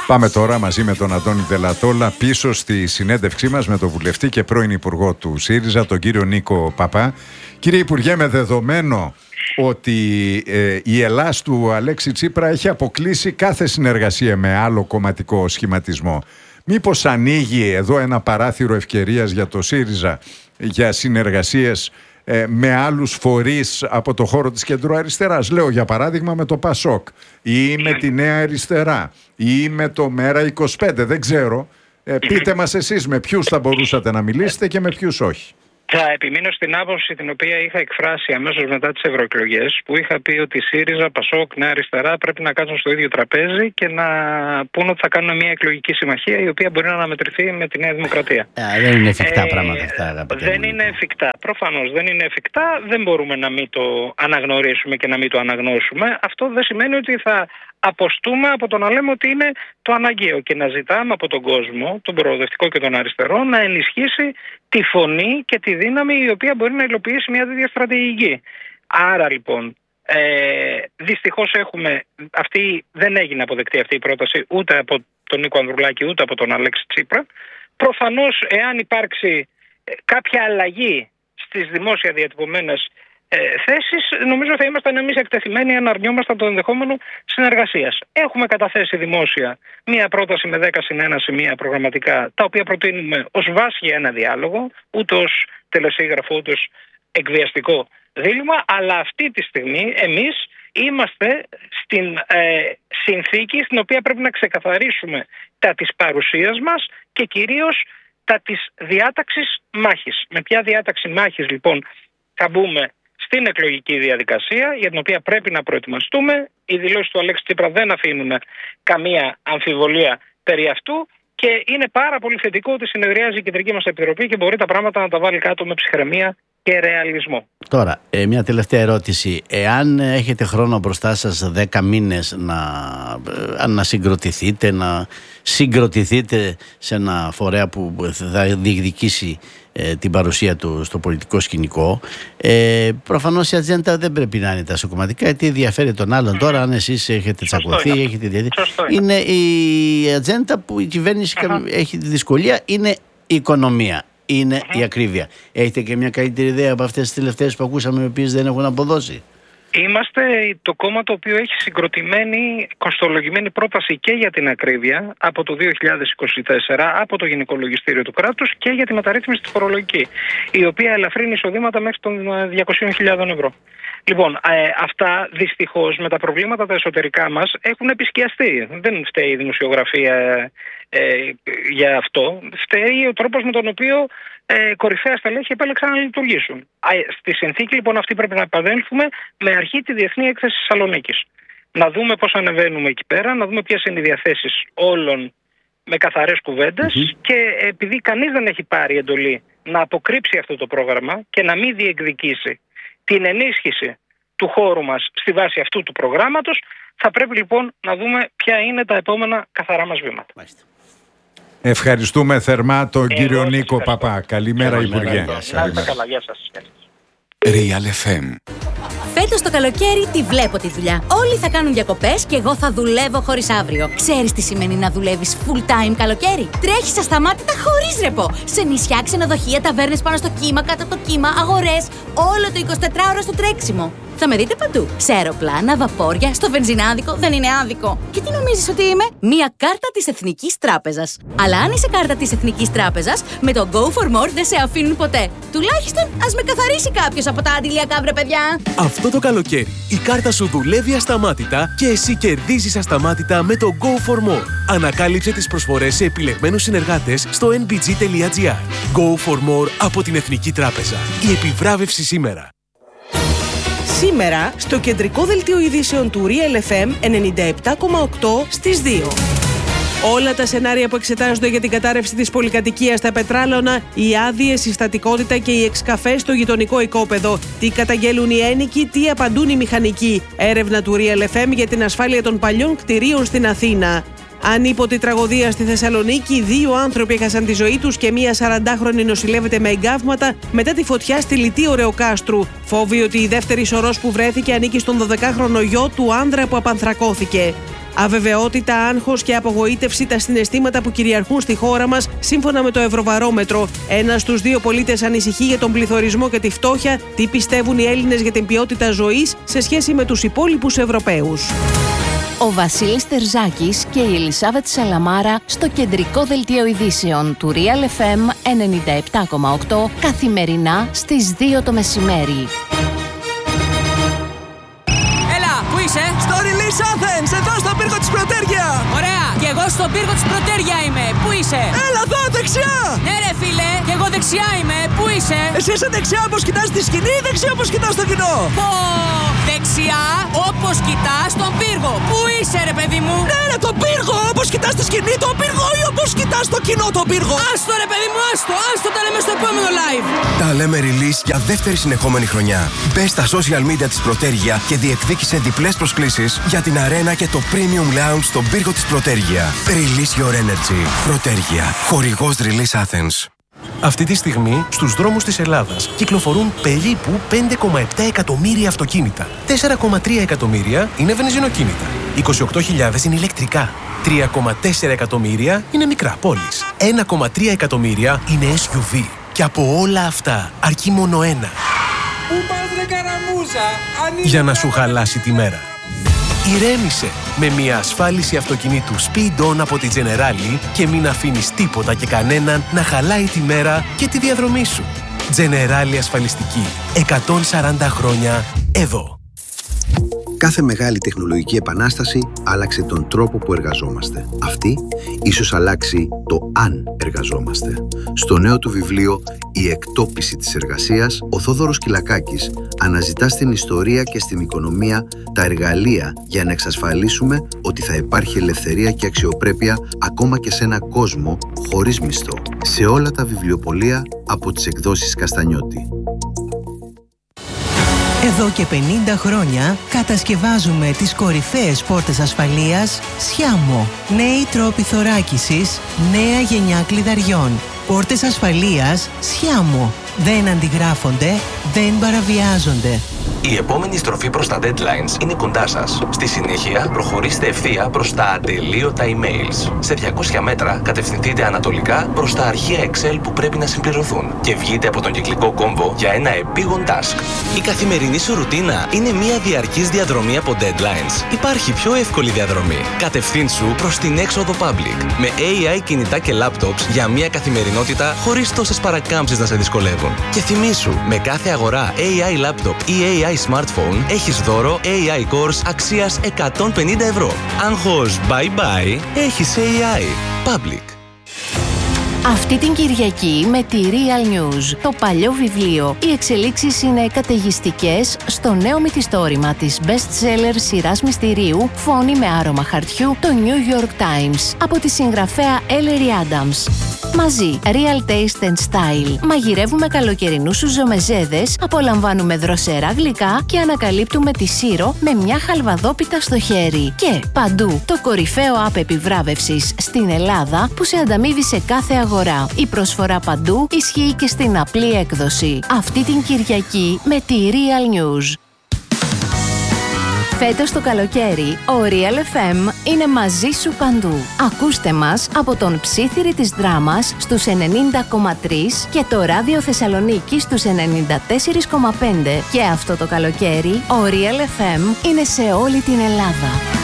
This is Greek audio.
Πάμε τώρα μαζί με τον Αντώνη Δελατόλα πίσω στη συνέντευξή μας με τον βουλευτή και πρώην Υπουργό του ΣΥΡΙΖΑ, τον κύριο Νίκο Παπά. Κύριε Υπουργέ, με δεδομένο ότι η Ελλάς του Αλέξη Τσίπρα έχει αποκλείσει κάθε συνεργασία με άλλο κομματικό σχηματισμό, μήπως ανοίγει εδώ ένα παράθυρο ευκαιρίας για το ΣΥΡΙΖΑ για συνεργασίες με άλλους φορείς από το χώρο της κεντροαριστεράς? Λέω για παράδειγμα με το ΠΑΣΟΚ ή με τη Νέα Αριστερά ή με το ΜΕΡΑ25, δεν ξέρω. Πείτε μας εσείς με ποιους θα μπορούσατε να μιλήσετε και με ποιους όχι. Θα επιμείνω στην άποψη την οποία είχα εκφράσει αμέσως μετά τις ευρωεκλογές, που είχα πει ότι ΣΥΡΙΖΑ, ΠΑΣΟΚ, Νέα Αριστερά πρέπει να κάτσουν στο ίδιο τραπέζι και να πούν ότι θα κάνουν μια εκλογική συμμαχία η οποία μπορεί να αναμετρηθεί με τη Νέα Δημοκρατία. Δεν είναι εφικτά πράγματα αυτά. Δεν είναι εφικτά. Προφανώς δεν είναι εφικτά. Δεν μπορούμε να μην το αναγνωρίσουμε και να μην το αναγνώσουμε. Αυτό δεν σημαίνει ότι θα αποστούμε από το να λέμε ότι είναι το αναγκαίο και να ζητάμε από τον κόσμο, τον προοδευτικό και τον αριστερό, να ενισχύσει τη φωνή και τη δύναμη η οποία μπορεί να υλοποιήσει μια τέτοια στρατηγική. Άρα λοιπόν, δυστυχώς δεν έγινε αποδεκτή αυτή η πρόταση ούτε από τον Νίκο Ανδρουλάκη ούτε από τον Αλέξη Τσίπρα. Προφανώς, εάν υπάρξει κάποια αλλαγή στις δημόσια διατυπωμένες θέσεις, νομίζω θα ήμασταν εμείς εκτεθειμένοι αν αρνιόμασταν το ενδεχόμενο συνεργασίας. Έχουμε καταθέσει δημόσια μία πρόταση με 10 συν 1 σημεία προγραμματικά, τα οποία προτείνουμε ως βάση για ένα διάλογο, ούτε ως τελεσίγραφο, ούτε ως εκβιαστικό δίλημμα, αλλά αυτή τη στιγμή εμείς είμαστε στην συνθήκη στην οποία πρέπει να ξεκαθαρίσουμε τα της παρουσίας μας και κυρίως τα της διάταξης μάχης. Με ποια διάταξη μάχης λοιπόν θα μπούμε στην εκλογική διαδικασία, για την οποία πρέπει να προετοιμαστούμε. Οι δηλώσεις του Αλέξη Τσίπρα δεν αφήνουν καμία αμφιβολία περί αυτού και είναι πάρα πολύ θετικό ότι συνεδριάζει η κεντρική μας επιτροπή και μπορεί τα πράγματα να τα βάλει κάτω με ψυχραιμία και ρεαλισμό. Τώρα, μια τελευταία ερώτηση. Εάν έχετε χρόνο μπροστά σας 10 μήνες να συγκροτηθείτε σε ένα φορέα που θα διεκδικήσει την παρουσία του στο πολιτικό σκηνικό, προφανώς η ατζέντα δεν πρέπει να είναι τα σοκομματικά, γιατί ενδιαφέρει τον άλλον. Τώρα, αν εσείς έχετε τσακωθεί, έχετε είναι η ατζέντα που η κυβέρνηση έχει τη δυσκολία, είναι η οικονομία. Είναι η ακρίβεια. Έχετε και μια καλύτερη ιδέα από αυτές τις τελευταίες που ακούσαμε, οι οποίες δεν έχουν αποδώσει? Είμαστε το κόμμα το οποίο έχει συγκροτημένη, κοστολογημένη πρόταση και για την ακρίβεια από το 2024 από το Γενικό Λογιστήριο του κράτους και για τη μεταρρύθμιση της φορολογική, η οποία ελαφρύνει εισοδήματα μέχρι των 200.000 ευρώ. Λοιπόν, αυτά δυστυχώς με τα προβλήματα τα εσωτερικά μας έχουν επισκιαστεί. Δεν φταίει η δημοσιογραφία για αυτό. Φταίει ο τρόπος με τον οποίο κορυφαία στελέχη επέλεξαν να λειτουργήσουν. Στη συνθήκη λοιπόν αυτή πρέπει να επανέλθουμε με αρχή τη Διεθνή Έκθεση Θεσσαλονίκης. Να δούμε πώς ανεβαίνουμε εκεί πέρα, να δούμε ποιες είναι οι διαθέσεις όλων με καθαρές κουβέντες και επειδή κανείς δεν έχει πάρει εντολή να αποκρύψει αυτό το πρόγραμμα και να μην διεκδικήσει την ενίσχυση του χώρου μας στη βάση αυτού του προγράμματος, θα πρέπει λοιπόν να δούμε ποια είναι τα επόμενα καθαρά μας βήματα. Ευχαριστούμε θερμά τον κύριο Νίκο Παπά. Καλημέρα, Υπουργέ. Να είστε καλά, γεια σας. Real FM. Φέτος το καλοκαίρι τη βλέπω τη δουλειά. Όλοι θα κάνουν διακοπές και εγώ θα δουλεύω χωρίς αύριο. Ξέρεις τι σημαίνει να δουλεύεις full time καλοκαίρι? Τρέχεις ασταμάτητα χωρίς ρεπό. Σε νησιά, ξενοδοχεία, ταβέρνες πάνω στο κύμα, κάτω από το κύμα, αγορές. Όλο το 24ωρο στο τρέξιμο. Θα με δείτε παντού. Σε αεροπλάνα, βαπόρια, στο βενζινάδικο. Δεν είναι άδικο. Και τι νομίζεις ότι είμαι? Μία κάρτα της Εθνικής Τράπεζας. Αλλά αν είσαι κάρτα της Εθνικής Τράπεζας, με το Go for More δεν σε αφήνουν ποτέ. Τουλάχιστον ας με καθαρίσει κάποιος από τα αντιλιακά, βρε παιδιά. Αυτό το καλοκαίρι η κάρτα σου δουλεύει ασταμάτητα και εσύ κερδίζεις ασταμάτητα με το Go for More. Ανακάλυψε τις προσφορές σε επιλεγμένους συνεργάτες στο nbg.gr. Go for More από την Εθνική Τράπεζα. Η επιβράβευση σήμερα. Σήμερα, στο κεντρικό δελτίο ειδήσεων του Real FM 97,8 στις 2. Όλα τα σενάρια που εξετάζονται για την κατάρρευση της πολυκατοικίας στα Πετράλωνα, οι άδειες, η στατικότητα και οι εξκαφές στο γειτονικό οικόπεδο. Τι καταγγέλουν οι ένοικοι, τι απαντούν οι μηχανικοί. Έρευνα του Real FM για την ασφάλεια των παλιών κτηρίων στην Αθήνα. Ανίποτη τραγωδία στη Θεσσαλονίκη, 2 άνθρωποι έχασαν τη ζωή τους και μία 40χρονη νοσηλεύεται με εγκάβματα μετά τη φωτιά στη Λιτή Ωρεοκάστρου. Φόβοι ότι η δεύτερη σωρός που βρέθηκε ανήκει στον 12χρονο γιο του άνδρα που απανθρακώθηκε. Αβεβαιότητα, άγχος και απογοήτευση, τα συναισθήματα που κυριαρχούν στη χώρα μας, σύμφωνα με το Ευρωβαρόμετρο. 1 στους 2 πολίτες ανησυχεί για τον πληθωρισμό και τη φτώχεια. Τι πιστεύουν οι Έλληνες για την ποιότητα ζωής σε σχέση με τους υπόλοιπους Ευρωπαίους. Ο Βασίλης Τερζάκης και η Ελισάβετ Σαλαμάρα στο κεντρικό δελτίο ειδήσεων του Real FM 97,8 καθημερινά στις 2 το μεσημέρι. Έλα, πού είσαι? Στο Release Athens, εδώ στον πύργο της Πρωτέργεια. Ωραία, και εγώ στον πύργο της Πρωτέργεια είμαι. Πού είσαι? Έλα εδώ, δεξιά. Ναι ρε φίλε, και εγώ δεξιά είμαι. Πού είσαι? Εσύ είσαι δεξιά όπως κοιτάς τη σκηνή ή δεξιά όπως κοιτάς το κοινό? Πω, δεξιά όπως κοιτάς τον πύργο. Πού είσαι ρε παιδί μου? Ναι ρε, τον πύργο, όπως κοιτάς τη σκηνή τον πύργο ή όπως κοιτάς το κοινό τον πύργο? Άστο ρε παιδί μου, άστο τα λέμε στο επόμενο live. Τα λέμε Release για δεύτερη συνεχόμενη χρονιά. Μπες στα social media της Πρωτέργεια και διεκδίκησε διπλές προσκλήσεις για την αρένα και το Premium Lounge στον πύργο της Πρωτέργεια. Release your energy. Πρωτέργεια. Χορηγός Release Athens. Αυτή τη στιγμή στους δρόμους της Ελλάδας κυκλοφορούν περίπου 5,7 εκατομμύρια αυτοκίνητα. 4,3 εκατομμύρια είναι βενζινοκίνητα. 28.000 είναι ηλεκτρικά. 3,4 εκατομμύρια είναι μικρά πόλεις. 1,3 εκατομμύρια είναι SUV. Και από όλα αυτά αρκεί μόνο ένα. Πού πας ρε καραμούζα? Για να σου χαλάσει τη μέρα. Ηρέμησε με μια ασφάλιση αυτοκινήτου Speed On από τη Generali και μην αφήνεις τίποτα και κανέναν να χαλάει τη μέρα και τη διαδρομή σου. Generali ασφαλιστική. 140 χρόνια εδώ. Κάθε μεγάλη τεχνολογική επανάσταση άλλαξε τον τρόπο που εργαζόμαστε. Αυτή ίσως αλλάξει το αν εργαζόμαστε. Στο νέο του βιβλίο «Η εκτόπιση της εργασίας», ο Θόδωρος Κυλακάκης αναζητά στην ιστορία και στην οικονομία τα εργαλεία για να εξασφαλίσουμε ότι θα υπάρχει ελευθερία και αξιοπρέπεια ακόμα και σε ένα κόσμο χωρίς μισθό. Σε όλα τα βιβλιοπωλεία από τις εκδόσεις Καστανιώτη. Εδώ και 50 χρόνια κατασκευάζουμε τις κορυφαίες πόρτες ασφαλείας Sciamo. Νέοι τρόποι θωράκισης, νέα γενιά κλειδαριών. Πόρτες ασφαλείας Sciamo. Δεν αντιγράφονται, δεν παραβιάζονται. Η επόμενη στροφή προς τα deadlines είναι κοντά σας. Στη συνέχεια, προχωρήστε ευθεία προς τα ατελείωτα emails. Σε 200 μέτρα, κατευθυνθείτε ανατολικά προς τα αρχεία Excel που πρέπει να συμπληρωθούν και βγείτε από τον κυκλικό κόμβο για ένα επίγον task. Η καθημερινή σου ρουτίνα είναι μια διαρκής διαδρομή από deadlines. Υπάρχει πιο εύκολη διαδρομή. Κατευθύνσου προς την έξοδο public. Με AI κινητά και laptops για μια καθημερινότητα χωρίς τόσες παρακάμψεις να σε δυσκολεύουν. Και θυμήσου, με κάθε αγορά AI laptop ή AI smartphone έχεις δώρο AI course αξίας 150 ευρώ. Άγχος bye bye, έχεις AI. Public. Αυτή την Κυριακή με τη Real News, το παλιό βιβλίο, οι εξελίξεις είναι καταιγιστικές στο νέο μυθιστόρημα της best-seller σειράς μυστηρίου «Φόνοι με άρωμα χαρτιού», το New York Times, από τη συγγραφέα Ellery Adams. Μαζί, Real Taste and Style. Μαγειρεύουμε καλοκαιρινούς σουζομεζέδες, απολαμβάνουμε δροσερά γλυκά και ανακαλύπτουμε τη Σύρο με μια χαλβαδόπιτα στο χέρι. Και παντού, το κορυφαίο app επιβράβευσης στην Ελλάδα που σε ανταμείβει σε κάθε αγορά. Η προσφορά παντού ισχύει και στην απλή έκδοση. Αυτή την Κυριακή με τη Real News. Φέτος το καλοκαίρι, ο Real FM είναι μαζί σου παντού. Ακούστε μας από τον Ψήθυρη της Δράμας στους 90,3 και το Ράδιο Θεσσαλονίκη στους 94,5. Και αυτό το καλοκαίρι, ο Real FM είναι σε όλη την Ελλάδα.